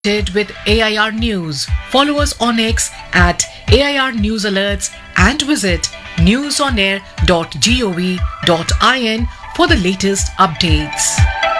With AIR News. Follow us on X at AIR News Alerts and visit newsonair.gov.in for the latest updates.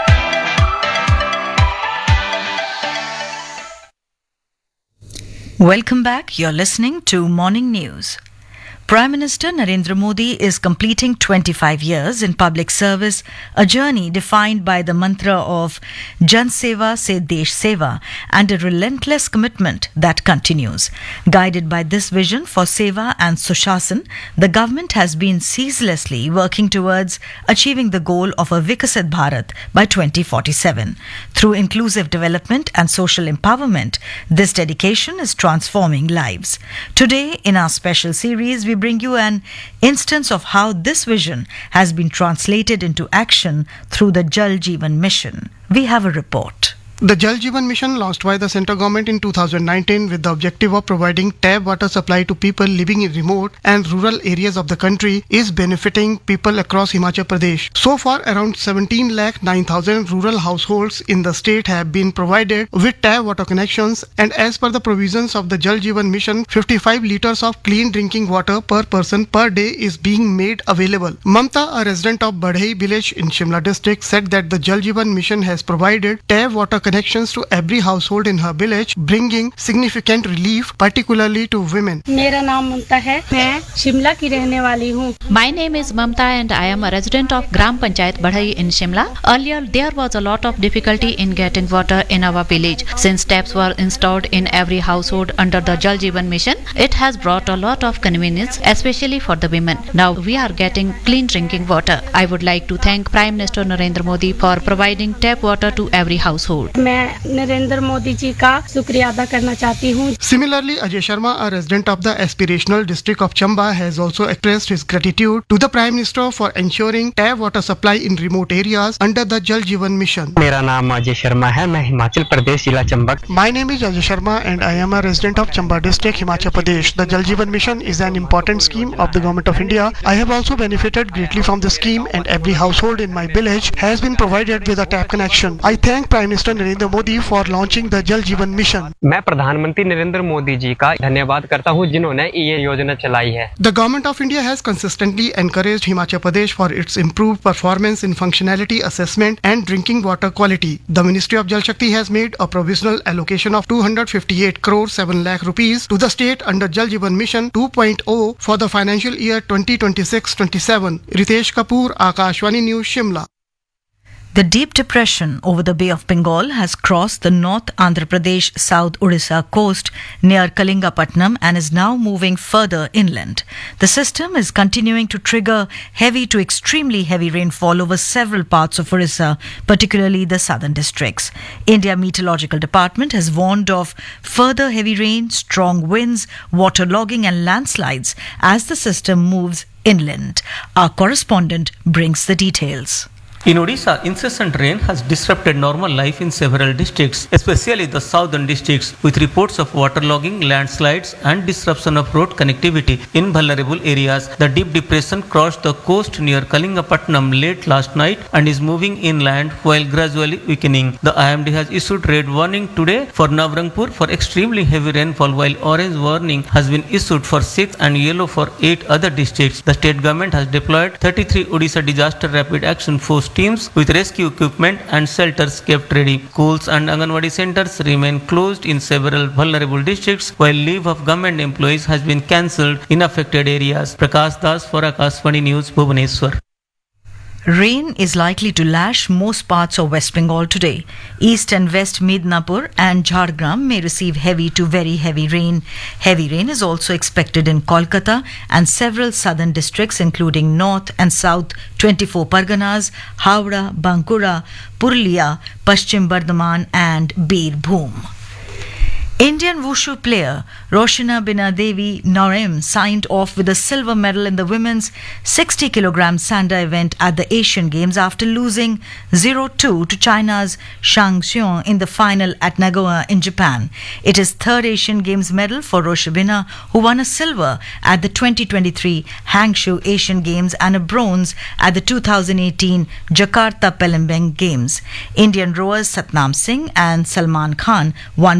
Welcome back. You're listening to Morning News. Prime Minister Narendra Modi is completing 25 years in public service, a journey defined by the mantra of Jan Seva se Desh Seva and a relentless commitment that continues. Guided by this vision for Seva and Sushasana, the government has been ceaselessly working towards achieving the goal of a Vikasit Bharat by 2047. Through inclusive development and social empowerment, this dedication is transforming lives. Today, in our special series, we bring you an instance of how this vision has been translated into action through the Jal Jeevan Mission. We have a report. The Jal Jeevan Mission, launched by the central government in 2019 with the objective of providing tap water supply to people living in remote and rural areas of the country, is benefiting people across Himachal Pradesh. So far, around 17,09,000 rural households in the state have been provided with tap water connections, and as per the provisions of the Jal Jeevan Mission, 55 litres of clean drinking water per person per day is being made available. Mamta, a resident of Badhai village in Shimla district, said that the Jal Jeevan Mission has provided tap water connections to every household in her village, bringing significant relief, particularly to women. मेरा नाम ममता है, मैं शिमला की रहने वाली हूँ. My name is Mamta and I am a resident of Gram Panchayat Badhai in Shimla. Earlier, there was a lot of difficulty in getting water in our village. Since taps were installed in every household under the Jal Jeevan Mission, it has brought a lot of convenience, especially for the women. Now we are getting clean drinking water. I would like to thank Prime Minister Narendra Modi for providing tap water to every household. मैं नरेंद्र मोदी जी का शुक्रिया अदा करना चाहती हूँ. Similarly, Ajay Sharma, a resident of the aspirational district of Chamba, has also expressed his gratitude to the Prime Minister for ensuring tap water supply in remote areas under the Jal Jeevan Mission. मेरा नाम अजय शर्मा है, मैं हिमाचल प्रदेश जिला Chamba. My name is Ajay Sharma and I am a resident of Chamba district, Himachal Pradesh. The Jal Jeevan Mission is an important scheme of the Government of India. I have also benefited greatly from the scheme, and every household in my village has been provided with a tap connection. I thank Prime Minister Narendra Modi for launching the Jal Jeevan Mission. मैं प्रधानमंत्री नरेंद्र मोदी जी का धन्यवाद करता हूं जिन्होंने ये योजना चलाई है. The Government of India has consistently encouraged Himachal Pradesh for its improved performance in functionality assessment and drinking water quality. The Ministry of Jal Shakti has made a provisional allocation of 258 crore 7 lakh rupees to the state under Jal Jeevan Mission 2.0 for the financial year 2026-27. Ritesh Kapoor, Akashvani News, Shimla. The deep depression over the Bay of Bengal has crossed the North Andhra Pradesh South Odisha coast near Kalingapatnam and is now moving further inland. The system is continuing to trigger heavy to extremely heavy rainfall over several parts of Odisha, particularly the southern districts. India Meteorological Department has warned of further heavy rain, strong winds, waterlogging and landslides as the system moves inland. Our correspondent brings the details. In Odisha, incessant rain has disrupted normal life in several districts, especially the southern districts, with reports of waterlogging, landslides and disruption of road connectivity in vulnerable areas. The deep depression crossed the coast near Kalingapatnam late last night and is moving inland while gradually weakening. The IMD has issued red warning today for Navrangpur for extremely heavy rainfall, while orange warning has been issued for 6 and yellow for 8 other districts. The state government has deployed 33 Odisha Disaster Rapid Action Force teams with rescue equipment and shelters kept ready. Schools and Anganwadi centers remain closed in several vulnerable districts, while leave of government employees has been cancelled in affected areas. Prakash Das for Akashvani News, Bhubaneswar. Rain is likely to lash most parts of West Bengal today. East and West Midnapur and Jhargram may receive heavy to very heavy rain. Heavy rain is also expected in Kolkata and several southern districts including North and South 24 Parganas, Howrah, Bankura, Purulia, Paschim Bardhaman and Birbhum. Indian wushu player Roshana Binadevi Norem signed off with a silver medal in the women's 60 kg Sanda event at the Asian Games after losing 0-2 to China's Shang Xiong in the final at Nagoya in Japan. It is third Asian Games medal for Roshana, who won a silver at the 2023 Hangzhou Asian Games and a bronze at the 2018 Jakarta Palembang Games. Indian rowers Satnam Singh and Salman Khan won